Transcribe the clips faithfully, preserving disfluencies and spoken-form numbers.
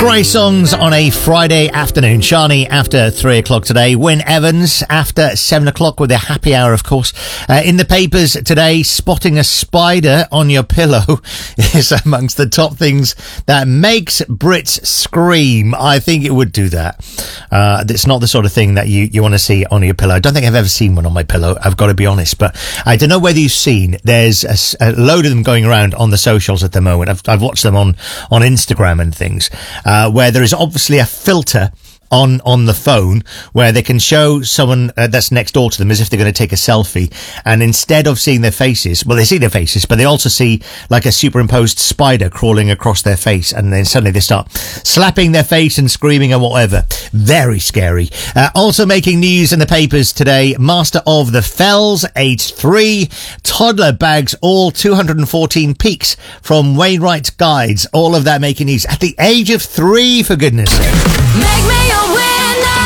Grey songs on a Friday afternoon. Shani after three o'clock today. Wyn Evans after seven o'clock with a happy hour, of course. Uh, in the papers today, spotting a spider on your pillow is amongst the top things that makes Brits scream. I think it would do that. Uh, it's not the sort of thing that you, you want to see on your pillow. I don't think I've ever seen one on my pillow, I've got to be honest. But I don't know whether you've seen, there's a, a load of them going around on the socials at the moment. I've, I've watched them on, on Instagram and things. Uh, where there is obviously a filter on on the phone where they can show someone uh, that's next door to them as if they're going to take a selfie, and instead of seeing their faces, well, they see their faces, but they also see like a superimposed spider crawling across their face, and then suddenly they start slapping their face and screaming and whatever. Very scary. Uh, also making news in the papers today, Master of the Fells, age three, toddler bags all two hundred fourteen peaks from Wainwright's Guides. All of that making news at the age of three, for goodness sake. Make me a winner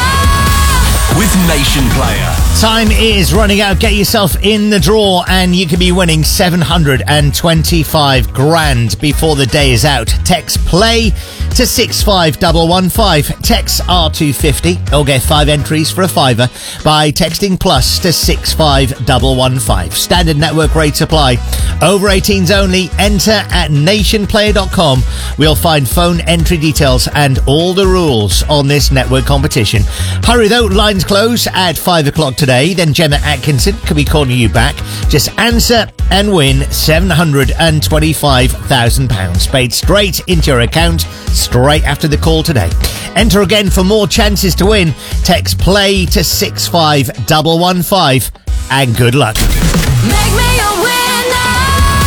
with Nation Player. Time is running out. Get yourself in the draw and you could be winning seven hundred twenty-five grand before the day is out. Text play to six five one one five. Text R two fifty. You'll get five entries for a fiver by texting plus to six five one one five. Standard network rates apply. Over eighteens only. Enter at nation player dot com. We'll find phone entry details and all the rules on this network competition. Hurry though, lines close at five o'clock today. Then Gemma Atkinson could be calling you back. Just answer and win seven hundred twenty-five thousand pounds paid straight into your account straight after the call today. Enter again for more chances to win. Text play to six five one one five and good luck. Make me a winner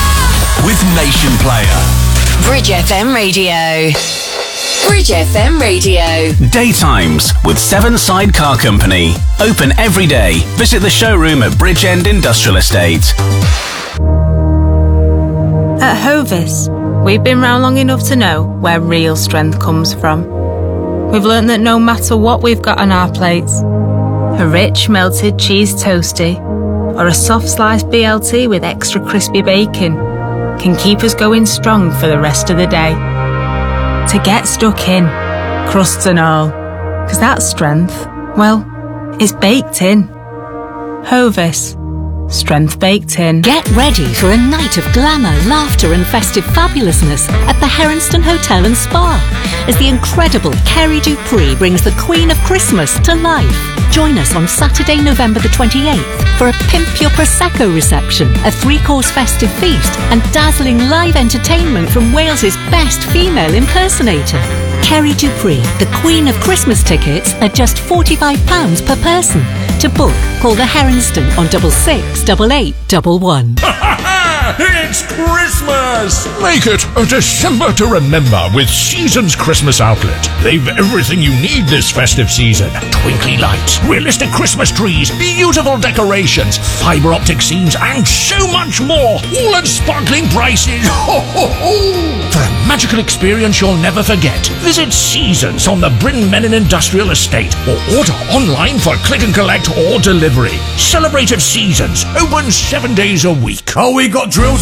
with Nation Player. Bridge F M Radio. Bridge F M Radio. Daytimes with Seven Side Car Company. Open every day. Visit the showroom at Bridgend Industrial Estate. At Hovis, we've been round long enough to know where real strength comes from. We've learnt that no matter what we've got on our plates, a rich melted cheese toasty or a soft sliced B L T with extra crispy bacon can keep us going strong for the rest of the day. To get stuck in, crusts and all, because that strength, well, is baked in. Hovis. Strength baked in. Get ready for a night of glamour, laughter and festive fabulousness at the Heronston Hotel and Spa as the incredible Kerry Dupree brings the Queen of Christmas to life. Join us on Saturday, November the twenty-eighth for a Pimp Your Prosecco reception, a three-course festive feast and dazzling live entertainment from Wales's best female impersonator. Kerry Dupree, the Queen of Christmas tickets are just forty-five pounds per person. To book, call the Heronston on double six double eight double one. It's Christmas! Make it a December to remember with Seasons Christmas Outlet. They've everything you need this festive season. Twinkly lights, realistic Christmas trees, beautiful decorations, fibre optic scenes, and so much more. All at sparkling prices. Ho, ho, ho. For a magical experience you'll never forget, visit Seasons on the Bryn Menin Industrial Estate or order online for click and collect or delivery. Celebrate at Seasons, open seven days a week. Oh, we got